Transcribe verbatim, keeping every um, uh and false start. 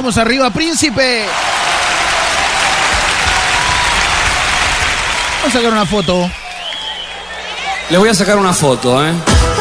Vamos arriba, príncipe. Vamos a sacar una foto. Les voy a sacar una foto, ¿eh?